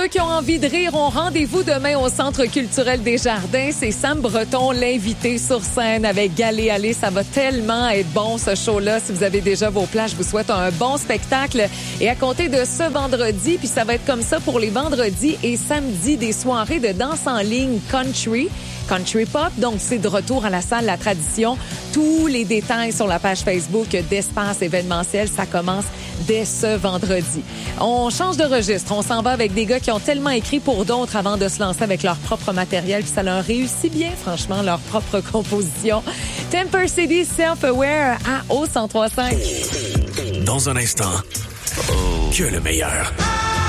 qui ont envie de rire ont rendez-vous demain au Centre culturel des Jardins. C'est Sam Breton, l'invité sur scène avec Galé Allé. Ça va tellement être bon, ce show-là. Si vous avez déjà vos places, je vous souhaite un bon spectacle. Et à compter de ce vendredi, puis ça va être comme ça pour les vendredis et samedis, des soirées de danse en ligne country pop. Donc, c'est de retour à la salle La Tradition. Tous les détails sur la page Facebook d'Espace événementiel. Ça commence dès ce vendredi. On change de registre. On s'en va avec des gars qui ont tellement écrit pour d'autres avant de se lancer avec leur propre matériel. Puis ça leur réussit bien, franchement, leur propre composition. Temper City Self-Aware à O 103.5. Dans un instant, que le meilleur.